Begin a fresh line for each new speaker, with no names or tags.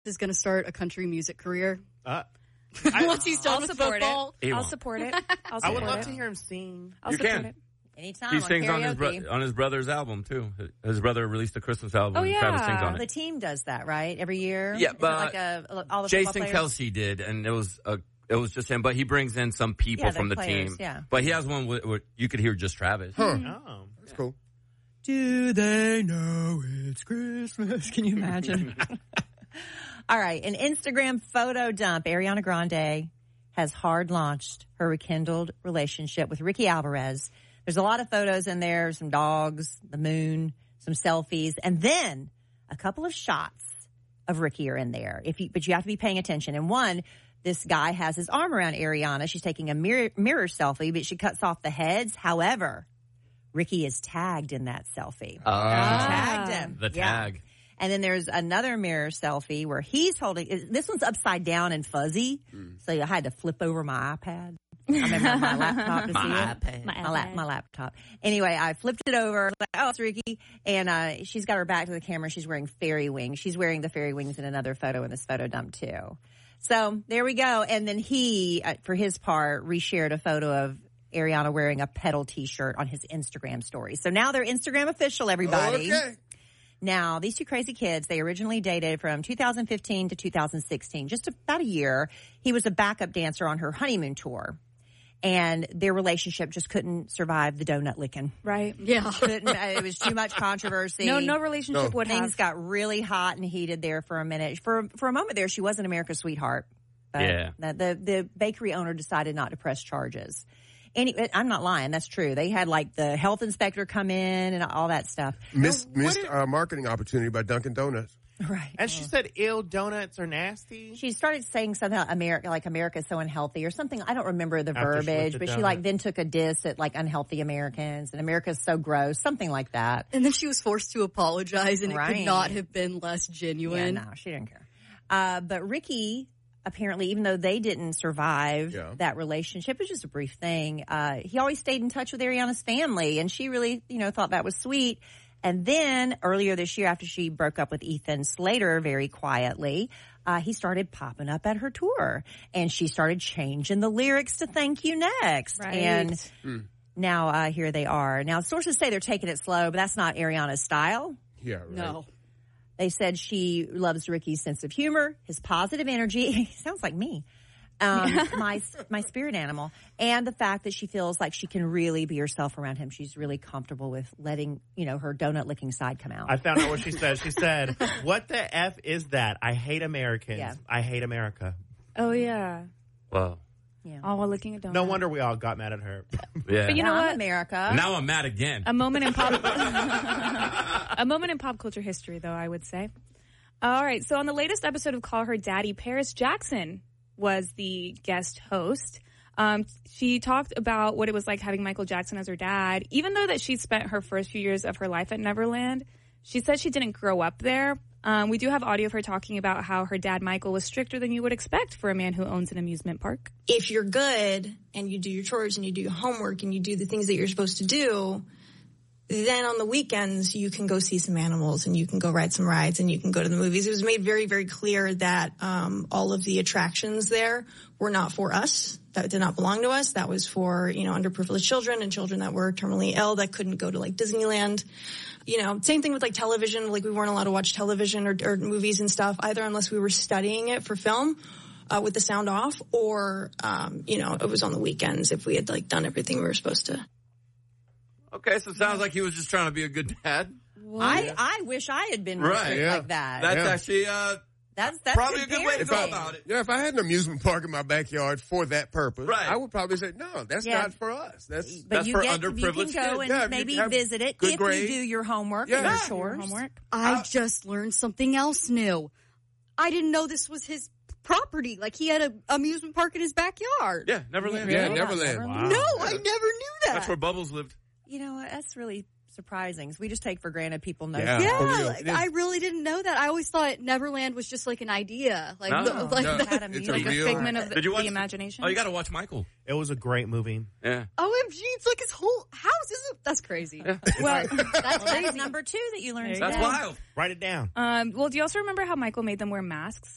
is going to start a country music career.
Once
he's done with football.
I'll support it.
I would love to hear him sing.
You can.
Anytime.
He sings on
karaoke.
his brother's album, too. His brother released a Christmas album.
Oh, yeah.
Travis sings on it.
The team does that, right? Every year?
Yeah, but
all the
Jason
football players?
Kelce did, and it was just him. But he brings in some people from the
players,
team.
Yeah.
But he has one where you could hear just Travis.
Oh,
that's cool.
Do they know it's Christmas? Can you imagine? All right, an Instagram photo dump. Ariana Grande has hard launched her rekindled relationship with Ricky Alvarez. There's a lot of photos in there, some dogs, the moon, some selfies, and then a couple of shots of Ricky are in there. But you have to be paying attention. And one, this guy has his arm around Ariana. She's taking a mirror selfie, but she cuts off the heads. However, Ricky is tagged in that selfie. She tagged him.
The tag.
And then there's another mirror selfie where he's holding, this one's upside down and fuzzy. So I had to flip over my iPad. I remember my laptop to see it. My laptop. Anyway, I flipped it over. Like, oh, it's Ricky. And she's got her back to the camera. She's wearing fairy wings. She's wearing the fairy wings in another photo in this photo dump, too. So there we go. And then he, for his part, reshared a photo of Ariana wearing a Pedal T-shirt on his Instagram story. So now they're Instagram official, everybody.
Okay.
Now, these two crazy kids, they originally dated from 2015 to 2016, just about a year. He was a backup dancer on her honeymoon tour. And their relationship just couldn't survive the donut licking.
Right. Yeah.
It was too much controversy.
No relationship would have.
Things got really hot and heated there for a minute. For a moment there, she was an America's sweetheart. But the bakery owner decided not to press charges. I'm not lying. That's true. They had like the health inspector come in and all that stuff.
Missed marketing opportunity by Dunkin' Donuts.
Right.
And she said, "Ew, donuts are nasty."
She started saying something like America's so unhealthy or something. I don't remember the
After
verbiage,
she
but
donut.
she like then took a diss at like unhealthy Americans and America's so gross, something like that.
And then she was forced to apologize, and it
Right.
could not have been less genuine.
Yeah, no, she didn't care. But Ricky, apparently, even though they didn't survive that relationship, it was just a brief thing. He always stayed in touch with Ariana's family, and she really, thought that was sweet. And then earlier this year, after she broke up with Ethan Slater very quietly, he started popping up at her tour, and she started changing the lyrics to "Thank You Next."
Right.
And now here they are. Now sources say they're taking it slow, but that's not Ariana's style.
Yeah, right.
No.
They said she loves Ricky's sense of humor, his positive energy. He sounds like me. My spirit animal. And the fact that she feels like she can really be herself around him. She's really comfortable with letting, her donut licking side come out.
I found out what she said. She said, "What the F is that? I hate Americans.
Yeah.
I hate America."
Oh, yeah.
Wow.
Yeah.
Oh, while licking a donut.
No wonder we all got mad at her.
Yeah.
But you know
I'm
what?
America.
Now I'm mad again.
A moment in pop culture history, though, I would say. All right. So on the latest episode of Call Her Daddy, Paris Jackson was the guest host. She talked about what it was like having Michael Jackson as her dad. Even though that she spent her first few years of her life at Neverland, she said she didn't grow up there. We do have audio of her talking about how her dad, Michael, was stricter than you would expect for a man who owns an amusement park.
If you're good and you do your chores and you do your homework and you do the things that you're supposed to do, then on the weekends you can go see some animals and you can go ride some rides and you can go to the movies. It was made very, very clear that all of the attractions there were not for us. That did not belong to us. That was for, underprivileged children and children that were terminally ill that couldn't go to like Disneyland. Same thing with like television. Like we weren't allowed to watch television or movies and stuff either unless we were studying it for film with the sound off or, it was on the weekends if we had like done everything we were supposed to.
Okay, so it sounds like he was just trying to be a good dad.
I wish I had been
Right,
like that.
That's actually
That's
probably a good way to go about it.
Yeah, if I had an amusement park in my backyard for that purpose,
Right.
I would probably say, no, that's not for us. That's
you
for
can
underprivileged
go
kids.
and
Yeah, if
maybe
you have
visit it
good
if
grades.
you do your homework
Yeah.
and your
Yeah.
chores.
I just learned something else new. I didn't know this was his property. Like he had an amusement park in his backyard.
Yeah, Neverland.
Yeah, Neverland.
Wow.
No, I never knew that.
That's where Bubbles lived.
That's really surprising. We just take for granted people know.
Yeah.
Yeah,
For real.
like, I really didn't know that. I always thought Neverland was just like an idea, like
No.
the, like,
No.
the,
Had a
It's
like
a
a
real-
figment of
Did you watch
the imagination.
Oh, you got to watch Michael.
It was a great movie.
Yeah.
OMG, it's like his whole house. That's crazy.
Well, that's number 2 that you learned
There you
today.
That's wild.
Write it down.
Well, do you also remember how Michael made them wear masks